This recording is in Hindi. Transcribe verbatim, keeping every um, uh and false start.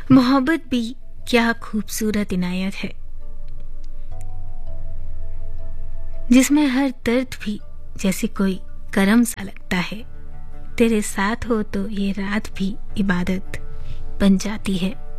मोहब्बत भी क्या खूबसूरत इनायत है, जिसमें हर दर्द भी जैसे कोई करम सा लगता है। तेरे साथ हो तो ये रात भी इबादत बन जाती है।